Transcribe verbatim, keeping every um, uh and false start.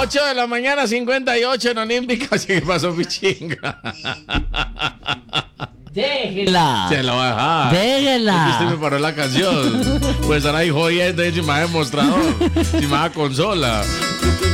ocho de la mañana, cincuenta y ocho en Olímpica. ¿Qué pasó, pichinga? Déjela. Se la va a dejar. Déjela. Usted me paró la canción. Pues estar ahí jodiendo y sin más demostrador, sin más consola.